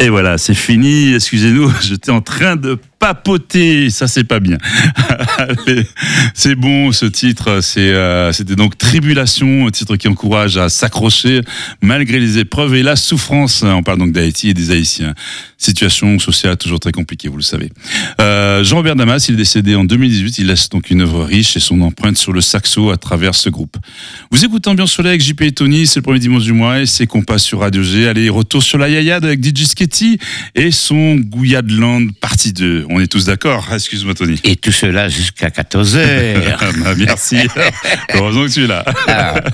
Et voilà, c'est fini. Excusez-nous, j'étais en train de papoter. Ça, c'est pas bien. Allez, c'est bon, ce titre. C'était donc Tribulation, un titre qui encourage à s'accrocher malgré les épreuves et la souffrance. On parle donc d'Haïti et des Haïtiens. Situation sociale toujours très compliquée, vous le savez. Jean-Robert Damas, il est décédé en 2018. Il laisse donc une œuvre riche et son empreinte sur le saxo à travers ce groupe. Vous écoutez Ambiance Soleil avec JP et Tony. C'est le premier dimanche du mois et c'est qu'on passe sur Radio G. Allez, retour sur la Yayade avec DJ Sketty et son Gouilladland partie 2. On est tous d'accord? Excuse-moi, Tony. Et tout cela jusqu'à 14h. Merci. Heureusement que tu es là.